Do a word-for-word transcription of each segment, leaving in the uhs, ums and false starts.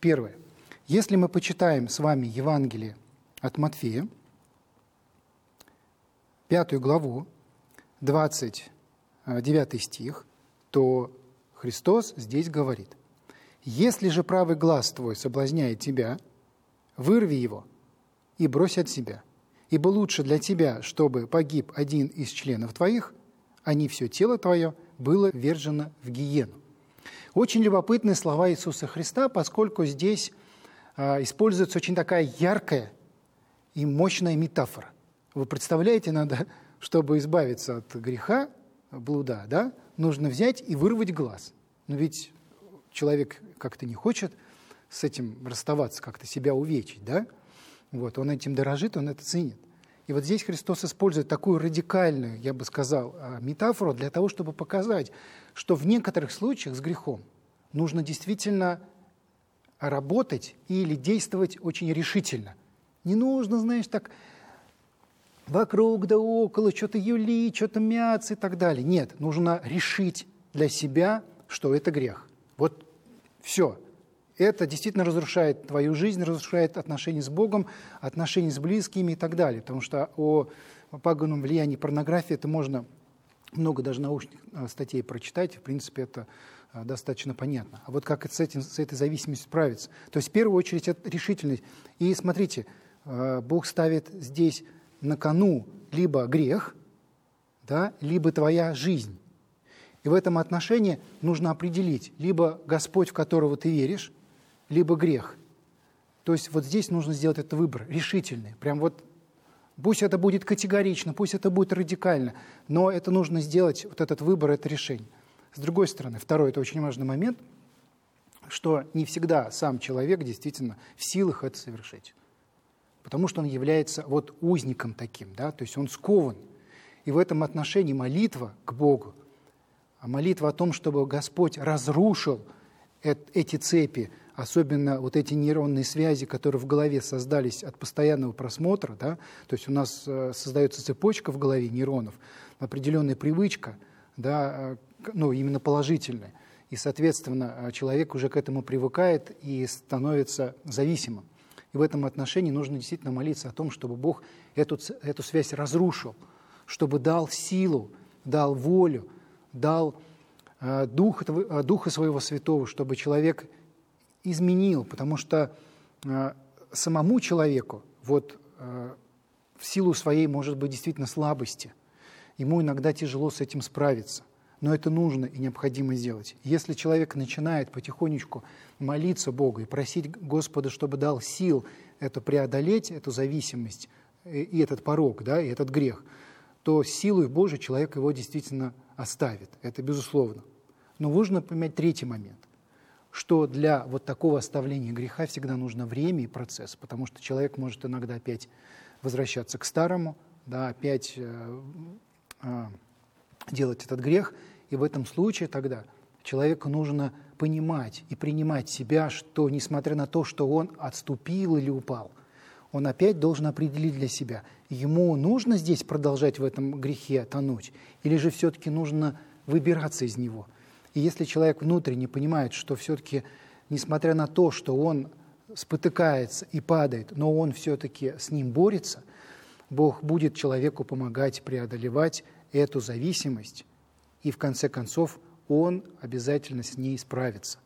Первое. Если мы почитаем с вами Евангелие от Матфея, пятую главу, двадцать девятый стих, то Христос здесь говорит: «Если же правый глаз твой соблазняет тебя, вырви его и брось от себя, ибо лучше для тебя, чтобы погиб один из членов твоих, а не все тело твое было ввержено в гиену». Очень любопытные слова Иисуса Христа, поскольку здесь а, используется очень такая яркая и мощная метафора. Вы представляете, надо, чтобы избавиться от греха, блуда, да, нужно взять и вырвать глаз. Но ведь человек как-то не хочет с этим расставаться, как-то себя увечить, да? Вот, он этим дорожит, он это ценит. И вот здесь Христос использует такую радикальную, я бы сказал, метафору для того, чтобы показать, что в некоторых случаях с грехом нужно действительно работать или действовать очень решительно. Не нужно, знаешь, так вокруг да около, что-то юлить, что-то мяться и так далее. Нет, нужно решить для себя, что это грех. Вот все. Это действительно разрушает твою жизнь, разрушает отношения с Богом, отношения с близкими и так далее. Потому что о пагубном влиянии порнографии это можно много даже научных статей прочитать. В принципе, это достаточно понятно. А вот как с, этим, с этой зависимостью справиться? То есть в первую очередь это решительность. И смотрите, Бог ставит здесь на кону либо грех, да, либо твоя жизнь. И в этом отношении нужно определить, либо Господь, в которого ты веришь, либо грех. То есть вот здесь нужно сделать этот выбор решительный. Прям вот пусть это будет категорично, пусть это будет радикально, но это нужно сделать, вот этот выбор, это решение. С другой стороны, второй, это очень важный момент, что не всегда сам человек действительно в силах это совершить. Потому что он является вот узником таким, да, то есть он скован. И в этом отношении молитва к Богу, а молитва о том, чтобы Господь разрушил эти цепи, особенно вот эти нейронные связи, которые в голове создались от постоянного просмотра, да, то есть у нас создается цепочка в голове нейронов, определенная привычка, да, ну, именно положительная, и, соответственно, человек уже к этому привыкает и становится зависимым. И в этом отношении нужно действительно молиться о том, чтобы Бог эту, эту связь разрушил, чтобы дал силу, дал волю, дал э, дух, э, Духа Своего Святого, чтобы человек изменил, потому что э, самому человеку вот, э, в силу своей, может быть, действительно слабости, ему иногда тяжело с этим справиться. Но это нужно и необходимо сделать. Если человек начинает потихонечку молиться Богу и просить Господа, чтобы дал сил это преодолеть, эту зависимость и этот порок, да, и этот грех, то силой Божией человек его действительно оставит. Это безусловно. Но нужно понимать третий момент, что для вот такого оставления греха всегда нужно время и процесс, потому что человек может иногда опять возвращаться к старому, да, опять э, э, делать этот грех, и в этом случае тогда человеку нужно понимать и принимать себя, что несмотря на то, что он отступил или упал, он опять должен определить для себя, ему нужно здесь продолжать в этом грехе тонуть, или же все-таки нужно выбираться из него. И если человек внутренне понимает, что все-таки, несмотря на то, что он спотыкается и падает, но он все-таки с ним борется, Бог будет человеку помогать преодолевать эту зависимость, и в конце концов он обязательно с ней справится.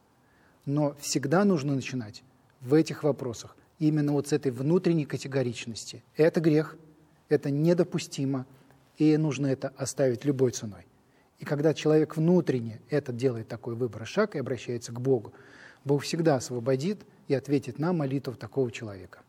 Но всегда нужно начинать в этих вопросах именно вот с этой внутренней категоричности. Это грех, это недопустимо, и нужно это оставить любой ценой. И когда человек внутренне это делает такой выбор и шаг и обращается к Богу, Бог всегда освободит и ответит на молитву такого человека.